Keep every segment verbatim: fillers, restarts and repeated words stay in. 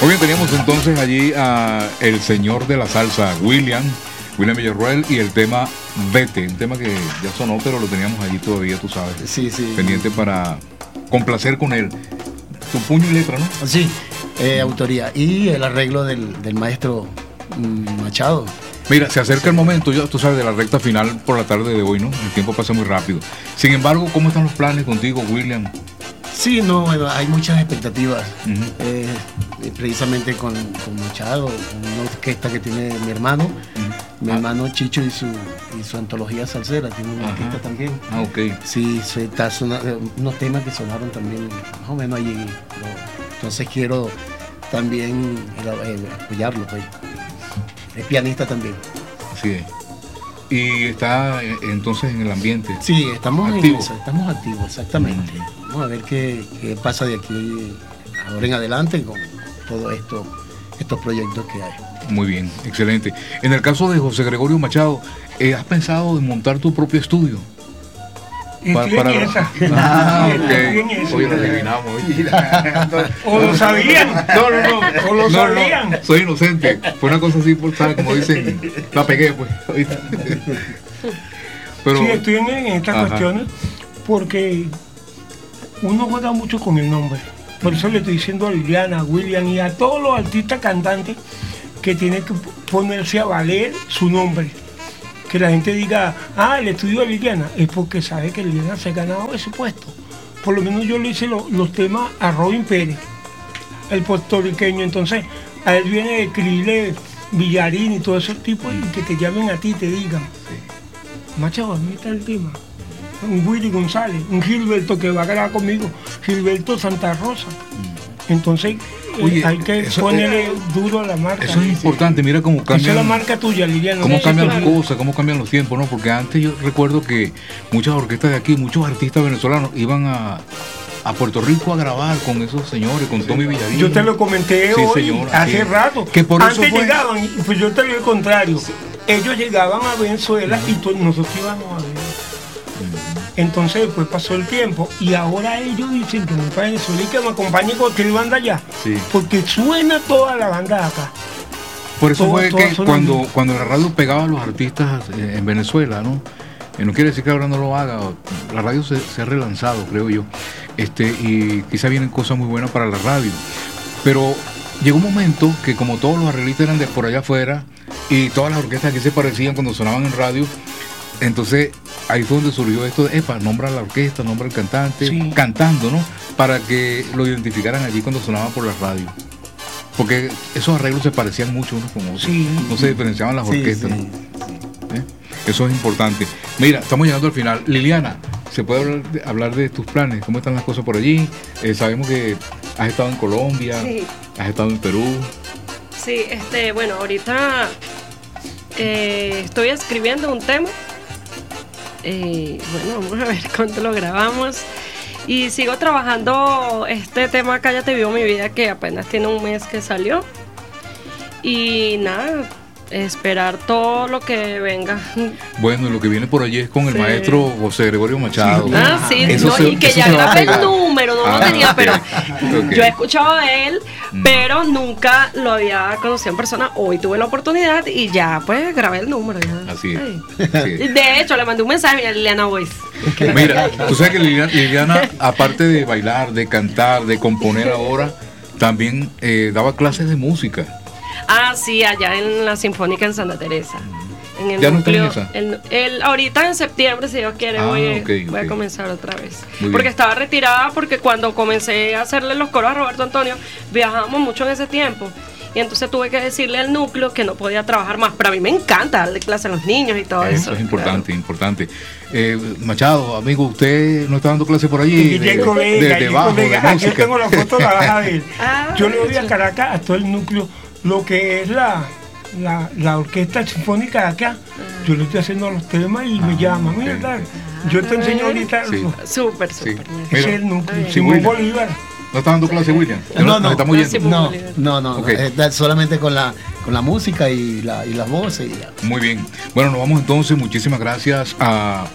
Muy bien, teníamos entonces allí a el señor de la salsa, William, William Villarroel, y el tema Vete, un tema que ya sonó, pero lo teníamos allí todavía, tú sabes. Sí, sí. Pendiente para complacer con él. Tu puño y letra, ¿no? Sí, eh, autoría. Y el arreglo del, del maestro mm, Machado. Mira, se acerca el momento, ya tú sabes, de la recta final por la tarde de hoy, ¿no? El tiempo pasa muy rápido. Sin embargo, ¿cómo están los planes contigo, William? Sí, no, bueno, hay muchas expectativas. Uh-huh. eh, precisamente con, con Machado, con una orquesta que tiene mi hermano, uh-huh. mi ah. hermano Chicho y su, y su antología salsera, tiene una uh-huh. orquesta también. Ah, ok. Sí, se está sonando, unos temas que sonaron también más o menos allí. ¿No? Entonces quiero también eh, apoyarlo, pues. Es pianista también. Sí. ¿Y está entonces en el ambiente? Sí, estamos activos. En eso, estamos activos, exactamente. Uh-huh. Vamos a ver qué, qué pasa de aquí ahora en adelante con todos esto, estos proyectos que hay. Muy bien, excelente. En el caso de José Gregorio Machado, eh, ¿has pensado en montar tu propio estudio? Para, para... Esa. Ah, ok. Hoy lo adivinamos. O lo sabían. No, no, no. O lo no, sabían. No, soy inocente. Fue una cosa así, por ¿sabes? Como dicen, la pegué, pues. Pero, sí, estoy en, en estas ajá. cuestiones porque uno juega mucho con el nombre. Por eso le estoy diciendo a Liliana, a William y a todos los artistas cantantes que tienen que ponerse a valer su nombre. Que la gente diga, ah, el estudio de Liliana, es porque sabe que Liliana se ha ganado ese puesto. Por lo menos yo le hice lo, los temas a Robin Pérez, el puertorriqueño. Entonces, a él viene a escribirle Villarín y todo ese tipo, y que te llamen a ti y te digan, Machado, a mí está el tema. Un Willy González, un Gilberto que va a grabar conmigo, Gilberto Santa Rosa. Entonces, oye, eh, hay que eso, ponerle eh, duro a la marca. Eso es importante, mira cómo cambia. Esa es la marca tuya, Liliana. Cómo cambian las cosas, cómo cambian los tiempos, ¿no? Porque antes yo recuerdo que muchas orquestas de aquí, muchos artistas venezolanos iban a, a Puerto Rico a grabar con esos señores, con sí. Tommy Villarín. Yo te lo comenté sí, hoy, señor, hace sí. rato. Que por antes eso fue... llegaban, pues yo te digo el contrario. Sí. Ellos llegaban a Venezuela y to- nosotros íbamos a ver. Entonces después pasó el tiempo y ahora ellos dicen que no para Venezuela y que me acompañe con cualquier banda allá. Sí. Porque suena toda la banda de acá. Por eso todo, fue que cuando, cuando la radio pegaba a los artistas eh, en Venezuela, ¿no? Eh, no quiere decir que ahora no lo haga. La radio se, se ha relanzado, creo yo. Este, y quizá vienen cosas muy buenas para la radio. Pero llegó un momento que como todos los arreglistas eran de por allá afuera y todas las orquestas aquí se parecían cuando sonaban en radio, entonces ahí fue donde surgió esto de, epa, nombra la orquesta, nombra el cantante, sí. cantando, ¿no? Para que lo identificaran allí cuando sonaba por la radio. Porque esos arreglos se parecían mucho unos con otros. Sí. No se diferenciaban las orquestas, sí, sí. ¿no? ¿Eh? Eso es importante. Mira, estamos llegando al final. Liliana, ¿se puede hablar de, hablar de tus planes? ¿Cómo están las cosas por allí? Eh, sabemos que has estado en Colombia, sí. has estado en Perú. Sí, este, bueno, ahorita eh, estoy escribiendo un tema. Eh, bueno, vamos a ver cuándo lo grabamos. Y sigo trabajando este tema Cállate Vivo Mi Vida, que apenas tiene un mes que salió. Y nada, esperar todo lo que venga. Bueno, lo que viene por allí es con el sí. maestro José Gregorio Machado. Sí. Ah, sí, no, se, y que ya grabé el número, no ah, lo tenía, okay. pero okay. yo he escuchado a él, mm. pero nunca lo había conocido en persona. Hoy tuve la oportunidad y ya pues grabé el número. Ya. Así es. Sí. Así es. De hecho, le mandé un mensaje a Liliana Voice. Mira, tú sabes que Liliana, Liliana, aparte de bailar, de cantar, de componer ahora, también eh, daba clases de música. Ah, sí, allá en la Sinfónica en Santa Teresa. En el ¿Ya núcleo, no está en esa? El, el, ahorita en septiembre, si Dios quiere, ah, voy, okay, voy okay. a comenzar otra vez. Muy porque bien. Estaba retirada, porque cuando comencé a hacerle los coros a Roberto Antonio, viajábamos mucho en ese tiempo. Y entonces tuve que decirle al núcleo que no podía trabajar más. Pero a mí me encanta darle clase a los niños y todo eso. Eso es importante, claro. importante. Eh, Machado, amigo, ¿usted no está dando clase por allí? De, de, colega, de, de bajo, de música. Aquí tengo la foto, la baja de él. Ah, yo le doy a Caracas a todo el núcleo lo que es la... La, la orquesta sinfónica de acá, ah. yo le estoy haciendo los temas y ah, me llama, mira, okay. ah, yo te enseño ahorita. Sí. Súper, súper. Sí. Es el núcleo, Simón Bolívar. ¿No está dando clase, William? No, no, estamos yendo? no, no, no, okay. no, solamente con la, con la música y, la, y las voces. Y ya. Muy bien. Bueno, nos vamos entonces. Muchísimas gracias a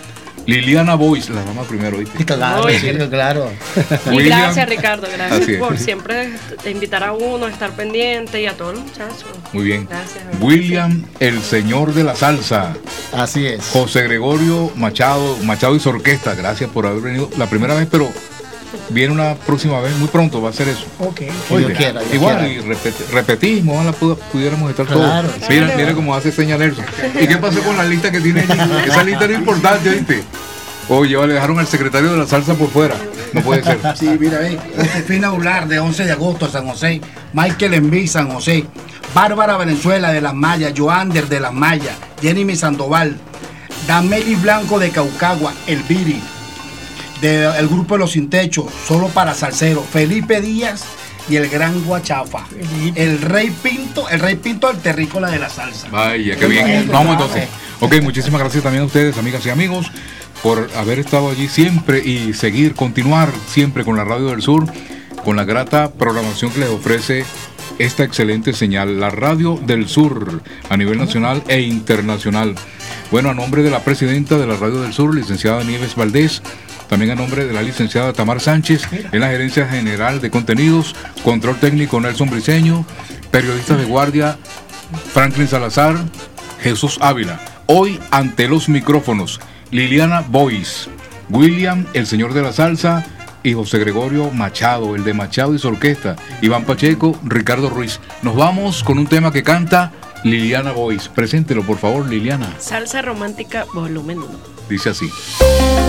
Liliana Boyce, la dama primero, ¿viste? Claro, Oye. sí, claro. Y William. gracias, Ricardo, gracias Así es. por siempre invitar a uno, estar pendiente y a todos los muchachos. Muy bien. Gracias. William, el señor de la salsa. Así es. José Gregorio Machado, Machado y su orquesta, gracias por haber venido la primera vez, pero viene una próxima vez, muy pronto va a ser eso. Ok. Que Dios quiera, Dios Igual, quiera. y repet- repetimos, ojalá pu- pudiéramos estar Claro. todos. Mira, mira cómo hace señal Nelson. ¿Y qué pasó con la lista que tiene allí? Esa lista era importante, ¿viste? Oye, vale, dejaron al secretario de la salsa por fuera. No puede ser. Sí, mira, ve, Josefina Ular de once de agosto, San José, Michael Enví, San José, Bárbara Valenzuela de Las Mayas, Joander de Las Mayas, Jenny Sandoval, Dameli Blanco de Caucagua, Elviri, del grupo de Los Sin Techo, solo para salseros, Felipe Díaz y el Gran Guachafa, el Rey Pinto, el Rey Pinto, el terrícola de la salsa. Vaya, qué bien. Vamos entonces. Ok, muchísimas gracias también a ustedes, amigas y amigos, por haber estado allí siempre y seguir, continuar siempre con la Radio del Sur, con la grata programación que les ofrece esta excelente señal, la Radio del Sur, a nivel nacional e internacional. Bueno, a nombre de la presidenta de la Radio del Sur, licenciada Nieves Valdés, también a nombre de la licenciada Tamar Sánchez, en la gerencia general de contenidos, control técnico Nelson Briceño, periodistas de guardia Franklin Salazar, Jesús Ávila. Hoy ante los micrófonos, Liliana Boyce, William, el señor de la salsa, y José Gregorio Machado, el de Machado y su orquesta, Iván Pacheco, Ricardo Ruiz. Nos vamos con un tema que canta Liliana Boyce. Preséntelo, por favor, Liliana. Salsa romántica volumen uno. Dice así.